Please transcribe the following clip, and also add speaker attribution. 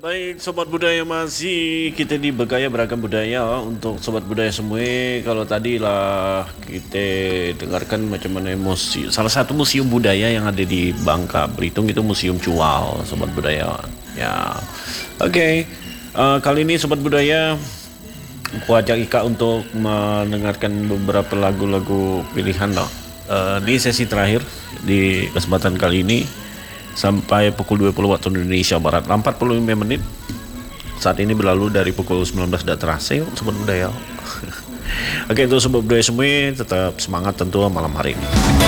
Speaker 1: Baik Sobat Budaya, masih kita di Begaya Beragam Budaya. Untuk Sobat Budaya semua, kalau tadi lah kita dengarkan macam mana museum, salah satu museum budaya yang ada di Bangka Belitung itu Museum Cual, Sobat Budaya. Ya, oke. Kali ini Sobat Budaya, aku ajak Ika untuk mendengarkan beberapa lagu-lagu pilihan loh. Di sesi terakhir di kesempatan kali ini sampai pukul 20 waktu Indonesia Barat, 45 menit. Saat ini berlalu dari pukul 19 sudah terasa yuk Sobat Budaya. Oke, untuk Sobat Budaya semua tetap semangat tentu malam hari ini.